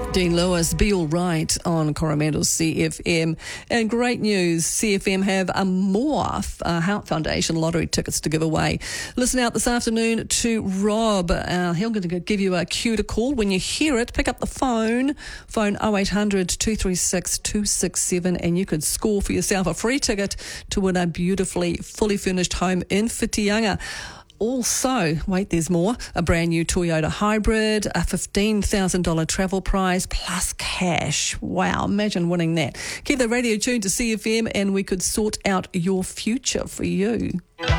Dean Lewis, Be All Right on Coromandel CFM. And great news, CFM have more Heart Foundation lottery tickets to give away. Listen out this afternoon to Rob. He'll going to give you a cue to call. When you hear it, pick up the phone 0800 236 267, and you could score for yourself a free ticket to win a beautifully fully furnished home in Whitianga. Also, wait, there's more. A brand new Toyota Hybrid, a $15,000 travel prize, plus cash. Wow, imagine winning that. Keep the radio tuned to CFM and we could sort out your future for you.